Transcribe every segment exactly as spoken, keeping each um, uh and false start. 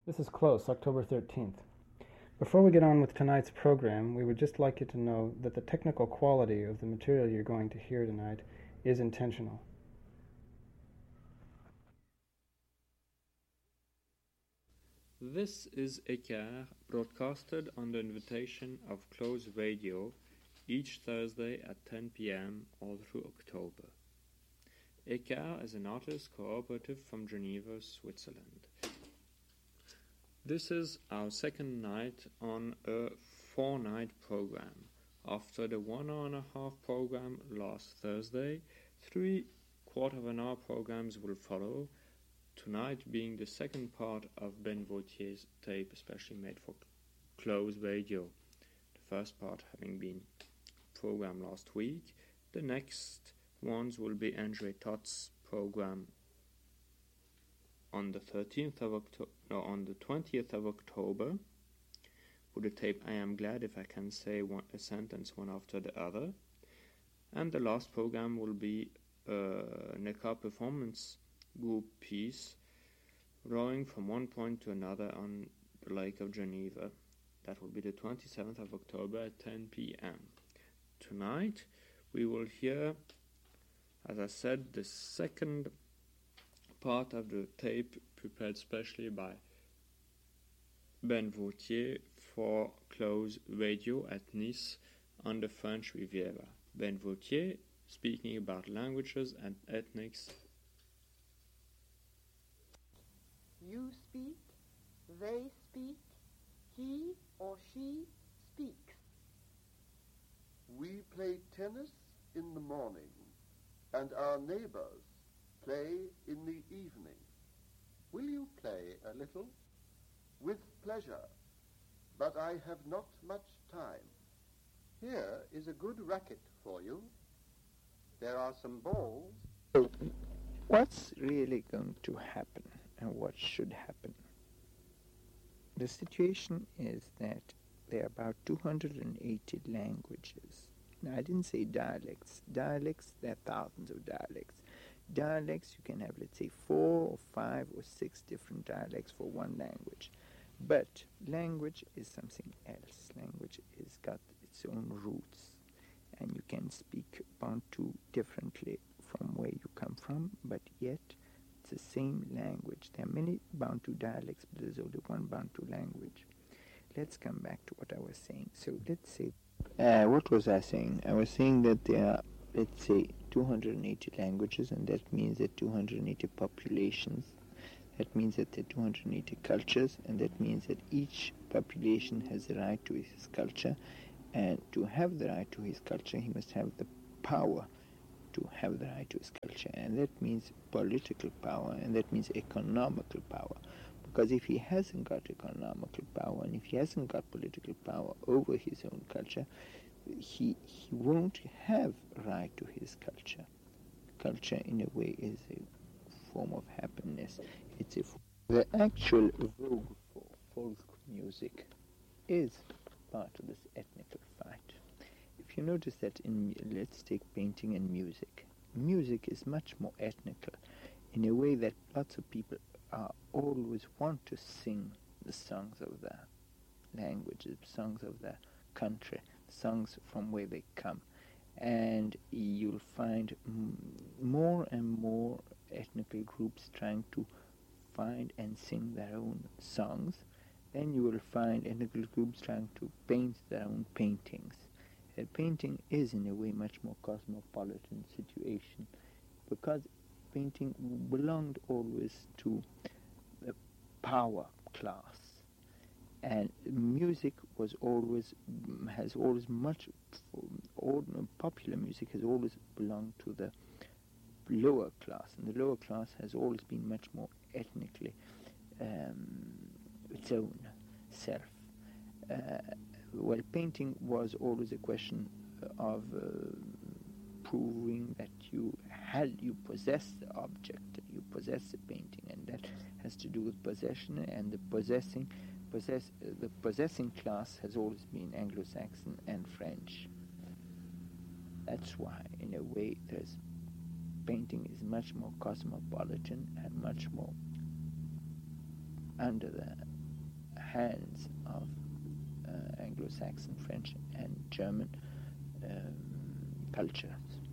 This is Close, October thirteenth. Before we get on with tonight's program, we would just like you to know that the technical quality of the material you're going to hear tonight is intentional. This is Écart, broadcasted on the invitation of Close Radio each Thursday at ten p.m. all through October. Écart is an artist cooperative from Geneva, Switzerland. This is our second night on a four-night program. After the one hour and a half program last Thursday, three quarter of an hour programs will follow, tonight being the second part of Ben Vautier's tape especially made for Close Radio. The first part having been programmed last week. The next ones will be Andre Tott's program on the thirteenth of October, no, on the twentieth of October, with the tape I Am Glad If I Can Say one, a Sentence One After the Other. And the last program will be a Écart performance group piece, rowing from one point to another on the Lake of Geneva. That will be the twenty-seventh of October at ten p.m. Tonight we will hear, as I said, the second part of the tape prepared specially by Ben Vautier for Close Radio at Nice on the French Riviera. Ben Vautier speaking about languages and ethnics. You speak, they speak, he or she speaks. We play tennis in the morning, and our neighbors play in the evening. Will you play a little? With pleasure, but I have not much time. Here is a good racket for you. There are some balls. So, what's really going to happen and what should happen? The situation is that there are about two hundred eighty languages. Now, I didn't say dialects. Dialects, there are thousands of dialects. Dialects, you can have, let's say, four or five or six different dialects for one language. But language is something else. Language has got its own roots. And you can speak Bantu differently from where you come from, but yet it's the same language. There are many Bantu dialects, but there's only one Bantu language. Let's come back to what I was saying. So let's say, uh, what was I saying? I was saying that there are, let's say, two hundred eighty languages, and that means that two hundred eighty populations. That means that there are two hundred eighty cultures, and that means that each population has the right to his culture, and to have the right to his culture, he must have the power to have the right to his culture, and that means political power, and that means economical power. Because if he hasn't got economical power, and if he hasn't got political power over his own culture, he he won't have right to his culture. Culture, in a way, is a form of happiness. It's a f- the actual vogue for folk music is part of this ethnical fight. If you notice that in, let's take painting and music. Music is much more ethnical in a way that lots of people are always want to sing the songs of their languages, songs of their country, songs from where they come. And you'll find m- more and more ethnical groups trying to find and sing their own songs. Then you will find ethnical groups trying to paint their own paintings. A painting is in a way much more cosmopolitan situation, because painting belonged always to the power class, and music was always has always much all popular music has always belonged to the lower class, and the lower class has always been much more ethnically um, its own self. Uh, well, painting was always a question of uh, proving that you had, you possess the object, that you possess the painting, and that has to do with possession, and the possessing, possess, uh, the possessing class has always been Anglo-Saxon and French. That's why, in a way, there's painting is much more cosmopolitan and much more under the hands of uh, Anglo-Saxon, French, and German um, cultures.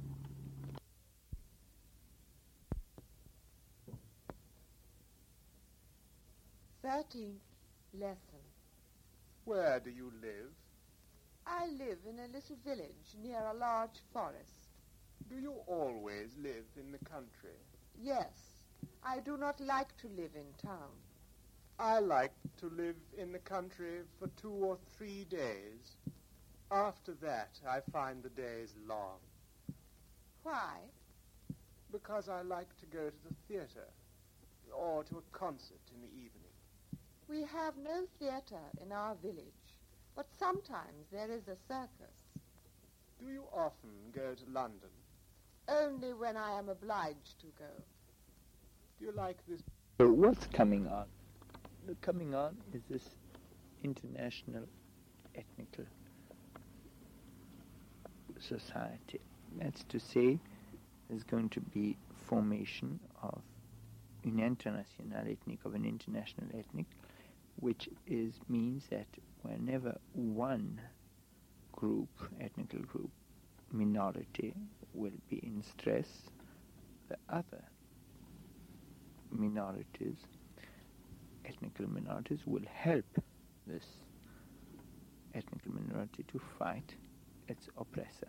Thirteenth lesson. Where do you live? I live in a little village near a large forest. Do you always live in the country? Yes, I do not like to live in town. I like to live in the country for two or three days. After that, I find the days long. Why? Because I like to go to the theater or to a concert in the evening. We have no theater in our village, but sometimes there is a circus. Do you often go to London? Only when I am obliged to go. Do you like this? So what's coming on? The coming on is this international ethnical society. That's to say, there's going to be formation of an international ethnic, of an international ethnic, which is means that whenever one group, ethnical group, minority will be in stress, the other minorities, ethnical minorities, will help this ethnical minority to fight its oppressor.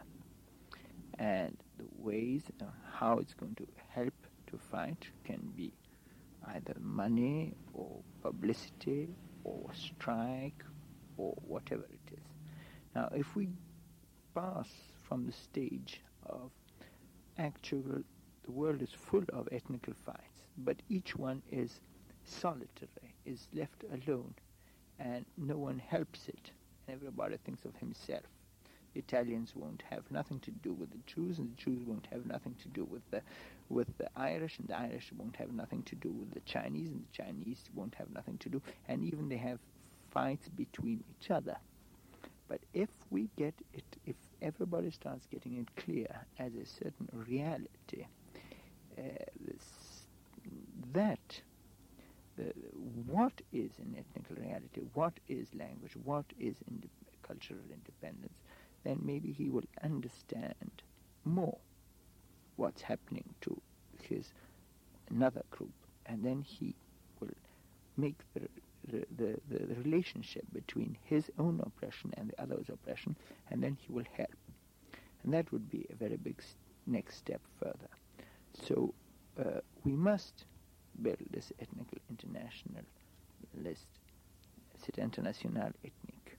And the ways uh, how it's going to help to fight can be either money or publicity or strike or whatever it is. Now, if we pass from the stage of actual, the world is full of ethnical fights, but each one is solitary, is left alone, and no one helps it. Everybody thinks of himself. The Italians won't have nothing to do with the Jews, and the Jews won't have nothing to do with the with the Irish, and the Irish won't have nothing to do with the Chinese, and the Chinese won't have nothing to do, and even they have fights between each other. But if we get it, if everybody starts getting it clear as a certain reality, uh, this, that the, what is an ethnical reality, what is language, what is ind- cultural independence, then maybe he will understand more what's happening to his another group, and then he will make the the, the, the relationship between his own oppression and the other's oppression, and then he will help. And that would be a very big s- next step further. So uh, we must build this ethnical international list, cet international ethnique,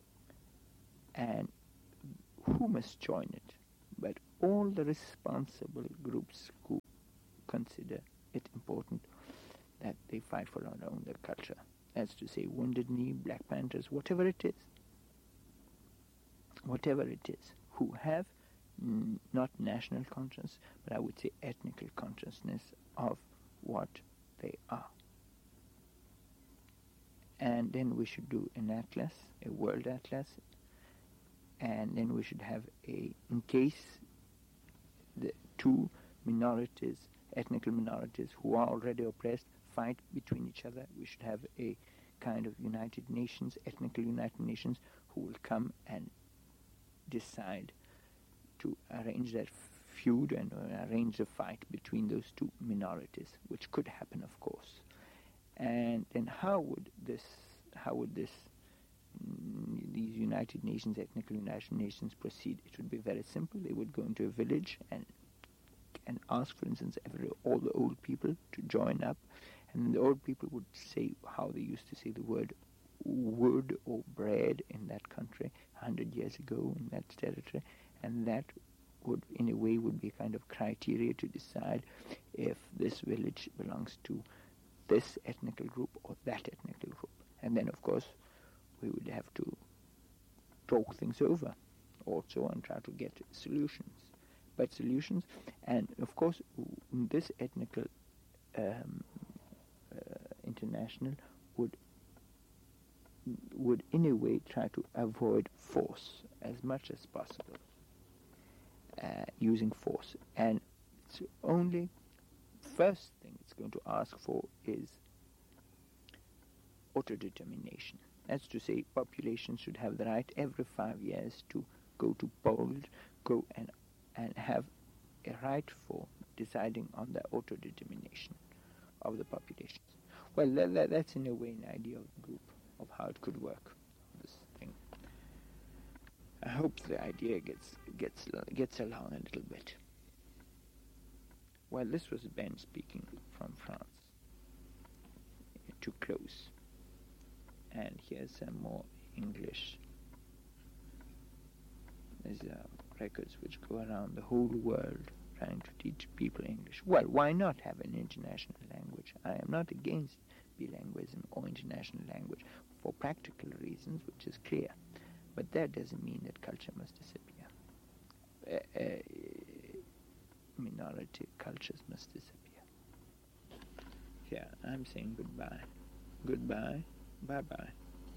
and who must join it? But all the responsible groups who consider it important that they fight for their own their culture. As to say, Wounded Knee, Black Panthers, whatever it is, whatever it is, who have n- not national consciousness, but I would say ethnical consciousness of what they are. And then we should do an atlas, a world atlas, and then we should have a, in case the two minorities, ethnical minorities who are already oppressed, fight between each other, we should have a kind of United Nations, ethnical United Nations, who will come and decide to arrange that feud and uh, arrange a fight between those two minorities, which could happen, of course. And then how would this, how would this, mm, these United Nations, ethnical United Nations proceed? It would be very simple. They would go into a village and and ask, for instance, every, all the old people to join up, and the old people would say how they used to say the word wood or bread in that country a hundred years ago in that territory, and that would, in a way, would be a kind of criteria to decide if this village belongs to this ethnical group or that ethnical group. And then, of course, we would have to talk things over also and try to get solutions. But solutions, and of course, this ethnical um, uh, international would would in a way try to avoid force as much as possible, uh, using force. And it's only first thing it's going to ask for is autodetermination. That's to say, populations should have the right every five years to go to polls, go and, and have a right for deciding on the autodetermination of the populations. Well, that, that, that's in a way an idea of the group, of how it could work, this thing. I hope the idea gets gets gets along a little bit. Well, this was Ben speaking from France to close. And here's some more English. There's uh, records which go around the whole world trying to teach people English. Well, why not have an international language? I am not against bilingualism or international language for practical reasons, which is clear. But that doesn't mean that culture must disappear. Uh, uh, minority cultures must disappear. Yeah, I'm saying goodbye. Goodbye. Bye-bye.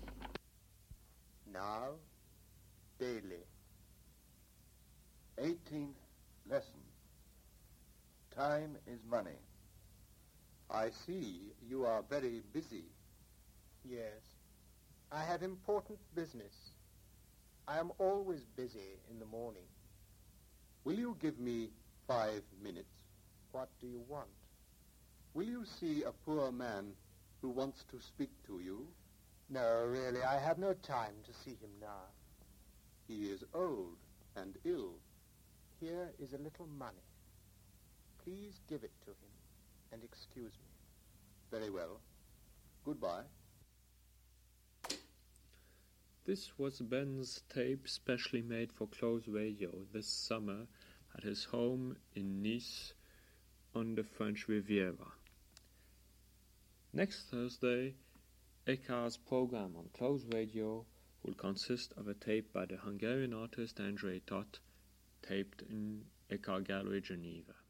Now, daily. eighteenth lesson. Time is money. I see you are very busy. Yes. I have important business. I am always busy in the morning. Will you give me five minutes? What do you want? Will you see a poor man who wants to speak to you? No, really, I have no time to see him now. He is old and ill. Here is a little money. Please give it to him and excuse me. Very well. Goodbye. This was Ben's tape specially made for Close Radio this summer at his home in Nice on the French Riviera. Next Thursday, Ekar's program on Close Radio will consist of a tape by the Hungarian artist Andrzej Tott, taped in Ekar Gallery, Geneva.